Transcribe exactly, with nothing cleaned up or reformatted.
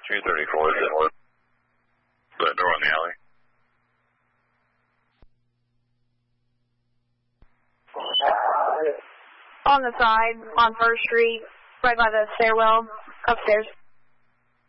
two thirty-four, is it? The door on the alley. On the side, on First Street, right by the stairwell, upstairs.